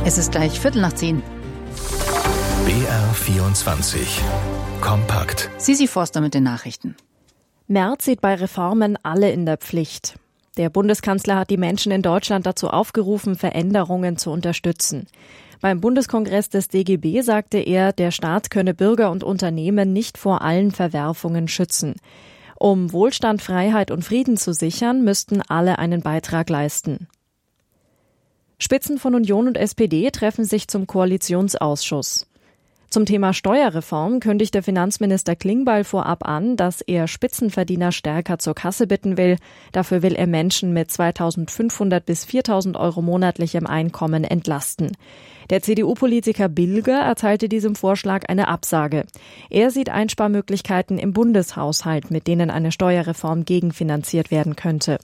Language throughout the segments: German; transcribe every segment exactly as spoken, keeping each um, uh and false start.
Es ist gleich Viertel nach zehn. B R vierundzwanzig. Kompakt. Sisi Forster mit den Nachrichten. Merz sieht bei Reformen alle in der Pflicht. Der Bundeskanzler hat die Menschen in Deutschland dazu aufgerufen, Veränderungen zu unterstützen. Beim Bundeskongress des D G B sagte er, der Staat könne Bürger und Unternehmen nicht vor allen Verwerfungen schützen. Um Wohlstand, Freiheit und Frieden zu sichern, müssten alle einen Beitrag leisten. Spitzen von Union und S P D treffen sich zum Koalitionsausschuss. Zum Thema Steuerreform kündigte Finanzminister Klingbeil vorab an, dass er Spitzenverdiener stärker zur Kasse bitten will. Dafür will er Menschen mit zweitausendfünfhundert bis viertausend Euro monatlichem Einkommen entlasten. Der C D U-Politiker Bilger erteilte diesem Vorschlag eine Absage. Er sieht Einsparmöglichkeiten im Bundeshaushalt, mit denen eine Steuerreform gegenfinanziert werden könnte.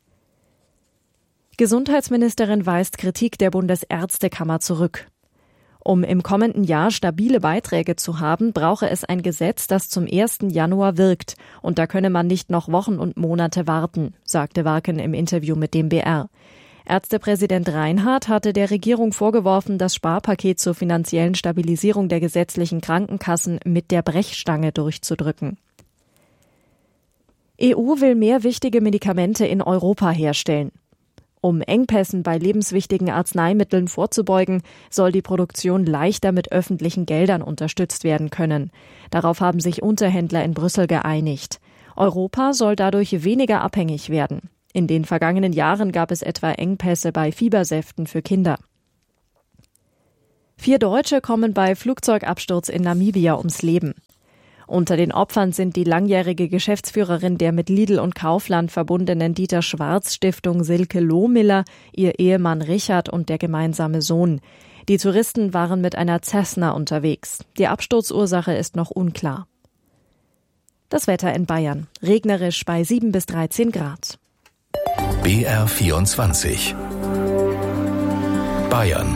Gesundheitsministerin weist Kritik der Bundesärztekammer zurück. Um im kommenden Jahr stabile Beiträge zu haben, brauche es ein Gesetz, das zum ersten Januar wirkt. Und da könne man nicht noch Wochen und Monate warten, sagte Warken im Interview mit dem B R. Ärztepräsident Reinhardt hatte der Regierung vorgeworfen, das Sparpaket zur finanziellen Stabilisierung der gesetzlichen Krankenkassen mit der Brechstange durchzudrücken. E U will mehr wichtige Medikamente in Europa herstellen. Um Engpässen bei lebenswichtigen Arzneimitteln vorzubeugen, soll die Produktion leichter mit öffentlichen Geldern unterstützt werden können. Darauf haben sich Unterhändler in Brüssel geeinigt. Europa soll dadurch weniger abhängig werden. In den vergangenen Jahren gab es etwa Engpässe bei Fiebersäften für Kinder. Vier Deutsche kommen bei Flugzeugabsturz in Namibia ums Leben. Unter den Opfern sind die langjährige Geschäftsführerin der mit Lidl und Kaufland verbundenen Dieter-Schwarz-Stiftung Silke Lohmiller, ihr Ehemann Richard und der gemeinsame Sohn. Die Touristen waren mit einer Cessna unterwegs. Die Absturzursache ist noch unklar. Das Wetter in Bayern. Regnerisch bei sieben bis dreizehn Grad. B R vierundzwanzig. Bayern.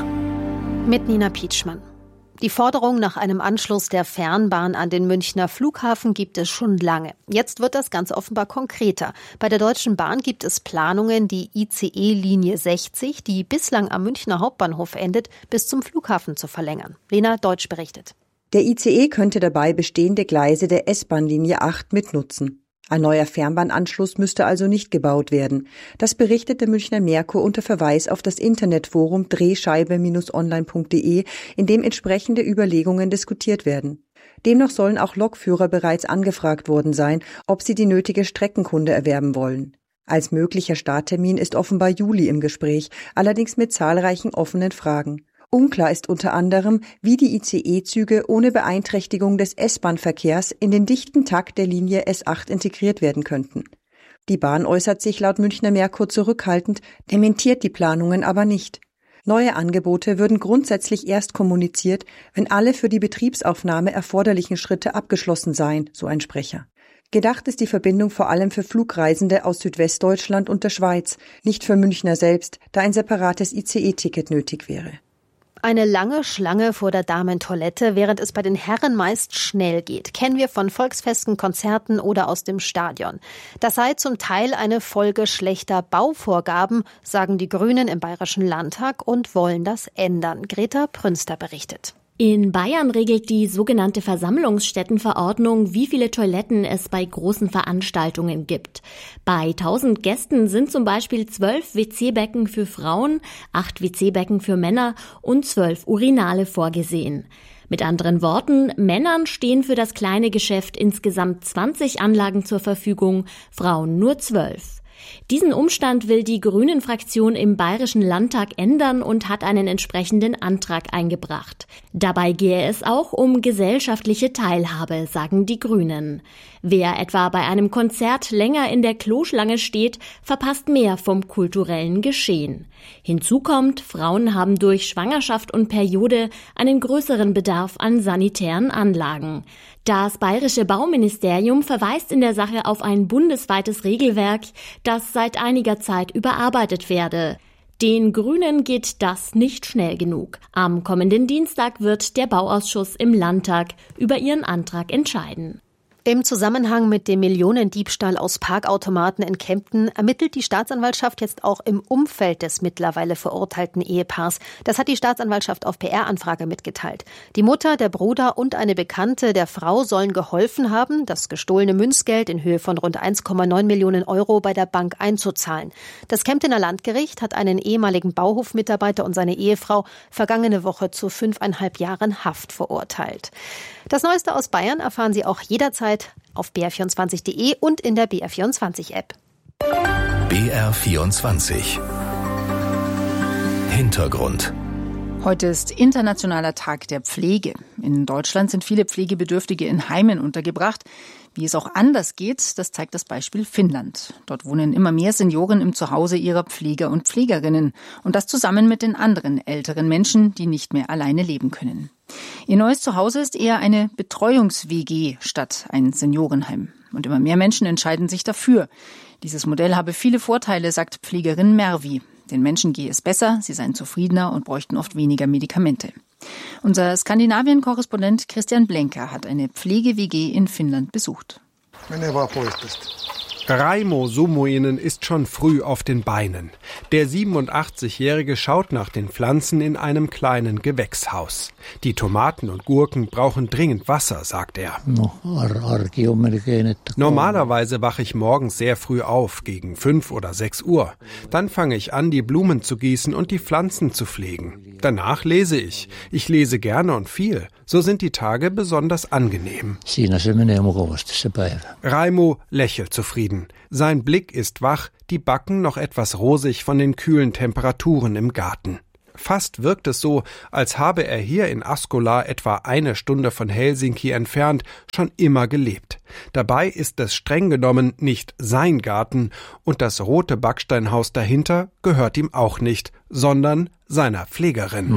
Mit Nina Pietschmann. Die Forderung nach einem Anschluss der Fernbahn an den Münchner Flughafen gibt es schon lange. Jetzt wird das ganz offenbar konkreter. Bei der Deutschen Bahn gibt es Planungen, die I C E-Linie sechzig, die bislang am Münchner Hauptbahnhof endet, bis zum Flughafen zu verlängern. Lena Deutsch berichtet. Der I C E könnte dabei bestehende Gleise der S-Bahn-Linie acht mitnutzen. Ein neuer Fernbahnanschluss müsste also nicht gebaut werden. Das berichtet der Münchner Merkur unter Verweis auf das Internetforum drehscheibe Bindestrich online punkt de, in dem entsprechende Überlegungen diskutiert werden. Demnach sollen auch Lokführer bereits angefragt worden sein, ob sie die nötige Streckenkunde erwerben wollen. Als möglicher Starttermin ist offenbar Juli im Gespräch, allerdings mit zahlreichen offenen Fragen. Unklar ist unter anderem, wie die I C E-Züge ohne Beeinträchtigung des S-Bahn-Verkehrs in den dichten Takt der Linie S acht integriert werden könnten. Die Bahn äußert sich laut Münchner Merkur zurückhaltend, dementiert die Planungen aber nicht. Neue Angebote würden grundsätzlich erst kommuniziert, wenn alle für die Betriebsaufnahme erforderlichen Schritte abgeschlossen seien, so ein Sprecher. Gedacht ist die Verbindung vor allem für Flugreisende aus Südwestdeutschland und der Schweiz, nicht für Münchner selbst, da ein separates I C E-Ticket nötig wäre. Eine lange Schlange vor der Damentoilette, während es bei den Herren meist schnell geht. Kennen wir von Volksfesten, Konzerten oder aus dem Stadion. Das sei zum Teil eine Folge schlechter Bauvorgaben, sagen die Grünen im Bayerischen Landtag und wollen das ändern. Greta Prünster berichtet. In Bayern regelt die sogenannte Versammlungsstättenverordnung, wie viele Toiletten es bei großen Veranstaltungen gibt. Bei tausend Gästen sind zum Beispiel zwölf W C-Becken für Frauen, acht W C-Becken für Männer und zwölf Urinale vorgesehen. Mit anderen Worten, Männern stehen für das kleine Geschäft insgesamt zwanzig Anlagen zur Verfügung, Frauen nur zwölf. Diesen Umstand will die Grünen-Fraktion im Bayerischen Landtag ändern und hat einen entsprechenden Antrag eingebracht. Dabei gehe es auch um gesellschaftliche Teilhabe, sagen die Grünen. Wer etwa bei einem Konzert länger in der Kloschlange steht, verpasst mehr vom kulturellen Geschehen. Hinzu kommt, Frauen haben durch Schwangerschaft und Periode einen größeren Bedarf an sanitären Anlagen. Das bayerische Bauministerium verweist in der Sache auf ein bundesweites Regelwerk, das seit einiger Zeit überarbeitet werde. Den Grünen geht das nicht schnell genug. Am kommenden Dienstag wird der Bauausschuss im Landtag über ihren Antrag entscheiden. Im Zusammenhang mit dem Millionendiebstahl aus Parkautomaten in Kempten ermittelt die Staatsanwaltschaft jetzt auch im Umfeld des mittlerweile verurteilten Ehepaars. Das hat die Staatsanwaltschaft auf P R-Anfrage mitgeteilt. Die Mutter, der Bruder und eine Bekannte der Frau sollen geholfen haben, das gestohlene Münzgeld in Höhe von rund eins Komma neun Millionen Euro bei der Bank einzuzahlen. Das Kemptener Landgericht hat einen ehemaligen Bauhofmitarbeiter und seine Ehefrau vergangene Woche zu fünfeinhalb Jahren Haft verurteilt. Das Neueste aus Bayern erfahren Sie auch jederzeit auf b r vierundzwanzig punkt de und in der B R vierundzwanzig App. B R vierundzwanzig Hintergrund. Heute ist Internationaler Tag der Pflege. In Deutschland sind viele Pflegebedürftige in Heimen untergebracht. Wie es auch anders geht, das zeigt das Beispiel Finnland. Dort wohnen immer mehr Senioren im Zuhause ihrer Pfleger und Pflegerinnen. Und das zusammen mit den anderen älteren Menschen, die nicht mehr alleine leben können. Ihr neues Zuhause ist eher eine Betreuungs-W G statt ein Seniorenheim. Und immer mehr Menschen entscheiden sich dafür. Dieses Modell habe viele Vorteile, sagt Pflegerin Mervi. Den Menschen gehe es besser, sie seien zufriedener und bräuchten oft weniger Medikamente. Unser Skandinavien-Korrespondent Christian Blenker hat eine Pflege-W G in Finnland besucht. Raimo Summuinen ist schon früh auf den Beinen. Der siebenundachtzigjährige schaut nach den Pflanzen in einem kleinen Gewächshaus. Die Tomaten und Gurken brauchen dringend Wasser, sagt er. Normalerweise wache ich morgens sehr früh auf, gegen fünf oder sechs Uhr. Dann fange ich an, die Blumen zu gießen und die Pflanzen zu pflegen. Danach lese ich. Ich lese gerne und viel. So sind die Tage besonders angenehm. Raimo lächelt zufrieden. Sein Blick ist wach, die Backen noch etwas rosig von den kühlen Temperaturen im Garten. Fast wirkt es so, als habe er hier in Askola, etwa eine Stunde von Helsinki entfernt, schon immer gelebt. Dabei ist es streng genommen nicht sein Garten und das rote Backsteinhaus dahinter gehört ihm auch nicht, sondern seiner Pflegerin.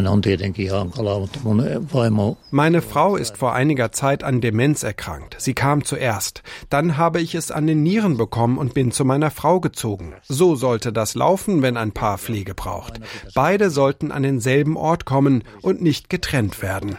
Meine Frau ist vor einiger Zeit an Demenz erkrankt. Sie kam zuerst. Dann habe ich es an den Nieren bekommen und bin zu meiner Frau gezogen. So sollte das laufen, wenn ein Paar Pflege braucht. Beide sollten an denselben Ort kommen und nicht getrennt werden.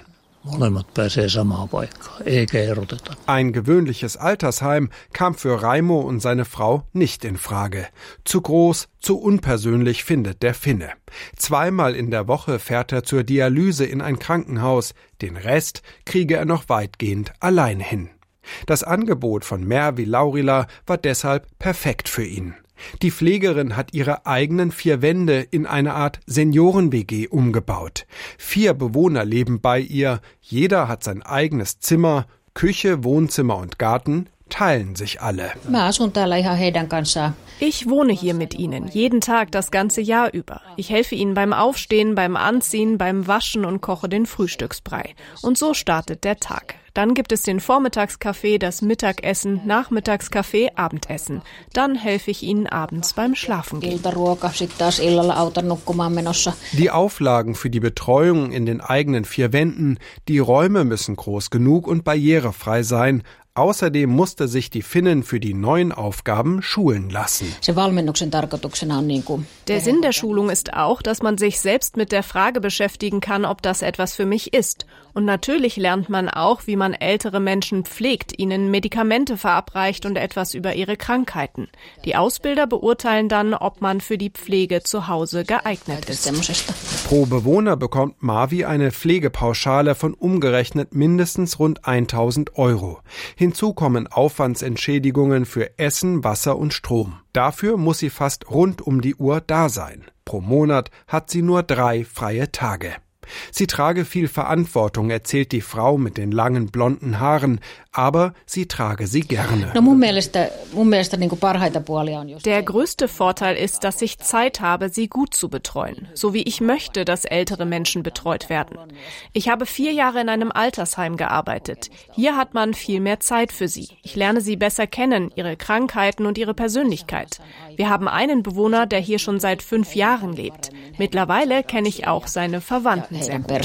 Ein gewöhnliches Altersheim kam für Raimo und seine Frau nicht in Frage. Zu groß, zu unpersönlich findet der Finne. Zweimal in der Woche fährt er zur Dialyse in ein Krankenhaus. Den Rest kriege er noch weitgehend allein hin. Das Angebot von Mervi Laurila war deshalb perfekt für ihn. Die Pflegerin hat ihre eigenen vier Wände in eine Art Senioren-W G umgebaut. Vier Bewohner leben bei ihr, jeder hat sein eigenes Zimmer, Küche, Wohnzimmer und Garten teilen sich alle. Ich wohne hier mit ihnen, jeden Tag das ganze Jahr über. Ich helfe ihnen beim Aufstehen, beim Anziehen, beim Waschen und koche den Frühstücksbrei. Und so startet der Tag. Dann gibt es den Vormittagskaffee, das Mittagessen, Nachmittagskaffee, Abendessen. Dann helfe ich ihnen abends beim Schlafengehen. Die Auflagen für die Betreuung in den eigenen vier Wänden, die Räume müssen groß genug und barrierefrei sein. Außerdem musste sich die Finnin für die neuen Aufgaben schulen lassen. Der Sinn der Schulung ist auch, dass man sich selbst mit der Frage beschäftigen kann, ob das etwas für mich ist. Und natürlich lernt man auch, wie man ältere Menschen pflegt, ihnen Medikamente verabreicht und etwas über ihre Krankheiten. Die Ausbilder beurteilen dann, ob man für die Pflege zu Hause geeignet ist. Pro Bewohner bekommt Marvi eine Pflegepauschale von umgerechnet mindestens rund tausend Euro. Hinzu kommen Aufwandsentschädigungen für Essen, Wasser und Strom. Dafür muss sie fast rund um die Uhr da sein. Pro Monat hat sie nur drei freie Tage. Sie trage viel Verantwortung, erzählt die Frau mit den langen blonden Haaren, aber sie trage sie gerne. Der größte Vorteil ist, dass ich Zeit habe, sie gut zu betreuen, so wie ich möchte, dass ältere Menschen betreut werden. Ich habe vier Jahre in einem Altersheim gearbeitet. Hier hat man viel mehr Zeit für sie. Ich lerne sie besser kennen, ihre Krankheiten und ihre Persönlichkeit. Wir haben einen Bewohner, der hier schon seit fünf Jahren lebt. Mittlerweile kenne ich auch seine Verwandten.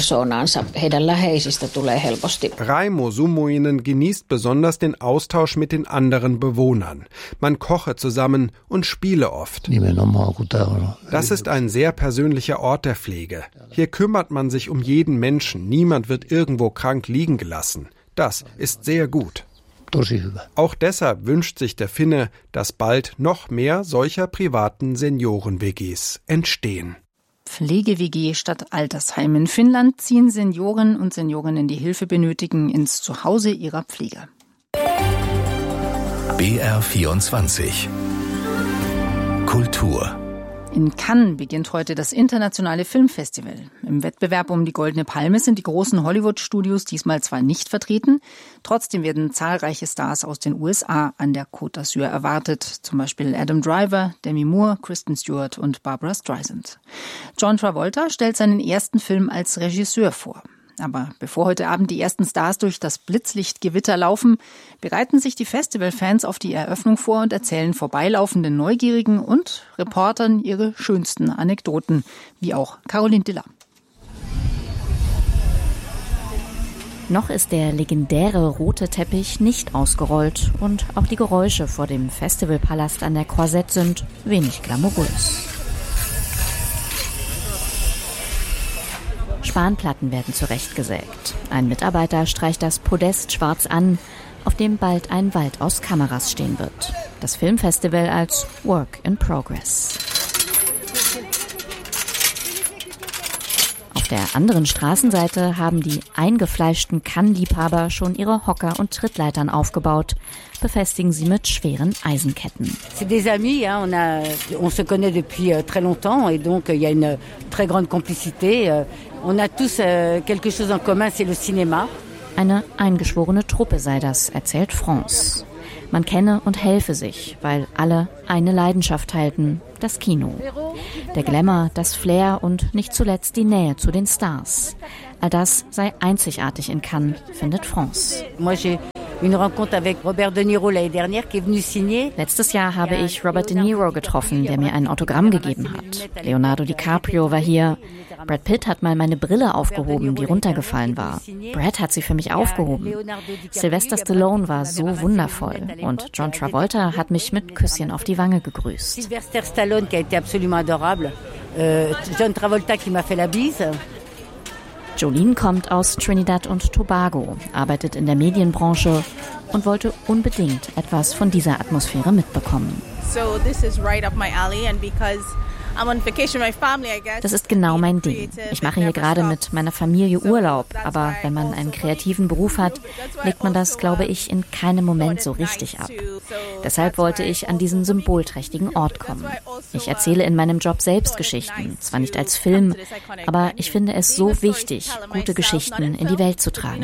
Raimo Summuinen genießt besonders den Austausch mit den anderen Bewohnern. Man koche zusammen und spiele oft. Das ist ein sehr persönlicher Ort der Pflege. Hier kümmert man sich um jeden Menschen. Niemand wird irgendwo krank liegen gelassen. Das ist sehr gut. Auch deshalb wünscht sich der Finne, dass bald noch mehr solcher privaten Senioren-W Gs entstehen. Pflege-W G statt Altersheim. In Finnland ziehen Senioren und Seniorinnen, die Hilfe benötigen, ins Zuhause ihrer Pfleger. B R vierundzwanzig Kultur. In Cannes beginnt heute das internationale Filmfestival. Im Wettbewerb um die Goldene Palme sind die großen Hollywood-Studios diesmal zwar nicht vertreten, trotzdem werden zahlreiche Stars aus den U S A an der Côte d'Azur erwartet. Zum Beispiel Adam Driver, Demi Moore, Kristen Stewart und Barbra Streisand. John Travolta stellt seinen ersten Film als Regisseur vor. Aber bevor heute Abend die ersten Stars durch das Blitzlichtgewitter laufen, bereiten sich die Festivalfans auf die Eröffnung vor und erzählen vorbeilaufenden Neugierigen und Reportern ihre schönsten Anekdoten, wie auch Caroline Diller. Noch ist der legendäre rote Teppich nicht ausgerollt und auch die Geräusche vor dem Festivalpalast an der Croisette sind wenig glamourös. Spanplatten werden zurechtgesägt. Ein Mitarbeiter streicht das Podest schwarz an, auf dem bald ein Wald aus Kameras stehen wird. Das Filmfestival als Work in Progress. Auf der anderen Straßenseite haben die eingefleischten Cannes-Liebhaber schon ihre Hocker und Trittleitern aufgebaut, befestigen sie mit schweren Eisenketten. C'est des amis, hein, on a, on se connaît depuis très longtemps et donc il y a une très grande complicité. On a tous quelque chose en commun, c'est le cinéma. Eine eingeschworene Truppe sei das, erzählt France. Man kenne und helfe sich, weil alle eine Leidenschaft teilten, das Kino. Der Glamour, das Flair und nicht zuletzt die Nähe zu den Stars. All das sei einzigartig in Cannes, findet France. Letztes Jahr habe ich Robert De Niro getroffen, der mir ein Autogramm gegeben hat. Leonardo DiCaprio war hier. Brad Pitt hat mal meine Brille aufgehoben, die runtergefallen war. Brad hat sie für mich aufgehoben. Sylvester Stallone war so wundervoll. Und John Travolta hat mich mit Küsschen auf die Wange gegrüßt. Sylvester Stallone, qui a été absolument adorable. John Travolta, qui m'a fait la bise. Jolene kommt aus Trinidad und Tobago, arbeitet in der Medienbranche und wollte unbedingt etwas von dieser Atmosphäre mitbekommen. So this is right up my alley and because I'm on vacation with my family, I guess. Das ist genau mein Ding. Ich mache hier gerade mit meiner Familie Urlaub, aber wenn man einen kreativen Beruf hat, legt man das, glaube ich, in keinem Moment so richtig ab. Deshalb wollte ich an diesen symbolträchtigen Ort kommen. Ich erzähle in meinem Job selbst Geschichten, zwar nicht als Film, aber ich finde es so wichtig, gute Geschichten in die Welt zu tragen.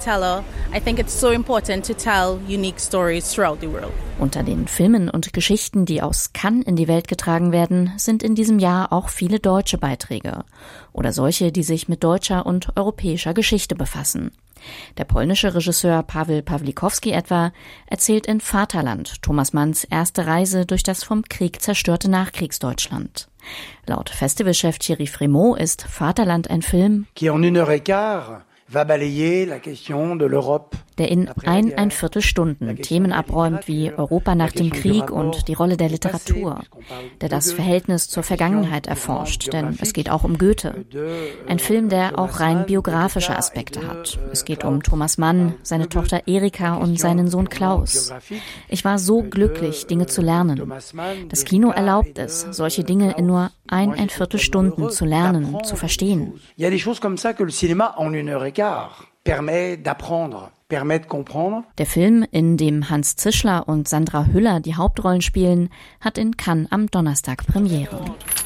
Unter den Filmen und Geschichten, die aus Cannes in die Welt getragen werden, sind in diesem Jahr auch viele deutsche Beiträge oder solche, die sich mit deutscher und europäischer Geschichte befassen. Der polnische Regisseur Paweł Pawlikowski etwa erzählt in Vaterland Thomas Manns erste Reise durch das vom Krieg zerstörte Nachkriegsdeutschland. Laut Festivalchef Thierry Frémaux ist Vaterland ein Film, qui en une heure et quart va balayer la question de l'Europe. Der in eineinviertel Stunden Themen abräumt wie Europa nach dem Krieg und die Rolle der Literatur, der das Verhältnis zur Vergangenheit erforscht, denn es geht auch um Goethe. Ein Film, der auch rein biografische Aspekte hat. Es geht um Thomas Mann, seine Tochter Erika und seinen Sohn Klaus. Ich war so glücklich, Dinge zu lernen. Das Kino erlaubt es, solche Dinge in nur eineinviertel Stunden zu lernen, zu verstehen. Il y a des choses comme ça que le cinéma en une heure et quart permet d'apprendre. Der Film, in dem Hans Zischler und Sandra Hüller die Hauptrollen spielen, hat in Cannes am Donnerstag Premiere.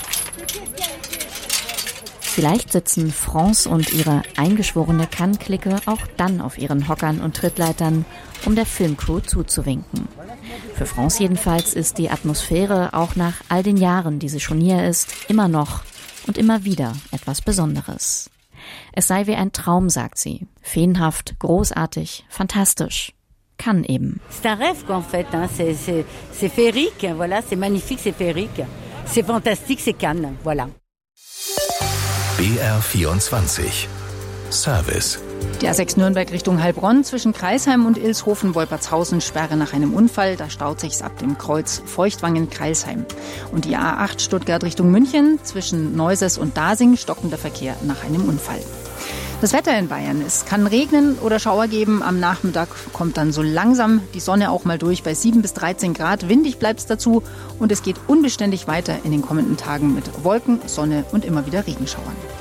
Vielleicht sitzen France und ihre eingeschworene Cannes-Clique auch dann auf ihren Hockern und Trittleitern, um der Filmcrew zuzuwinken. Für France jedenfalls ist die Atmosphäre auch nach all den Jahren, die sie schon hier ist, immer noch und immer wieder etwas Besonderes. Es sei wie ein Traum, sagt sie. Feenhaft, großartig, fantastisch. Kann eben. C'est un rêve, quoi, en fait. C'est, c'est, c'est féerique, voilà. C'est magnifique, c'est féerique. C'est fantastique, c'est Cannes, voilà. B R vierundzwanzig Service. Die A sechs Nürnberg Richtung Heilbronn zwischen Kreisheim und Ilshofen-Wolpertshausen Sperre nach einem Unfall. Da staut sich's ab dem Kreuz Feuchtwangen-Kreisheim. Und die A acht Stuttgart Richtung München zwischen Neuses und Dasing stockender Verkehr nach einem Unfall. Das Wetter in Bayern, es kann regnen oder Schauer geben. Am Nachmittag kommt dann so langsam die Sonne auch mal durch bei sieben bis dreizehn Grad. Windig bleibt es dazu und es geht unbeständig weiter in den kommenden Tagen mit Wolken, Sonne und immer wieder Regenschauern.